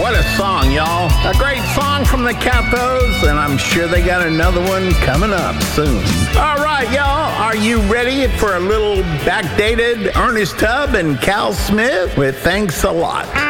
What a song, y'all. A great song from the Cathos, and I'm sure they got another one coming up soon. All right, y'all, are you ready for a little backdated Ernest Tubb and Cal Smith with Thanks a Lot?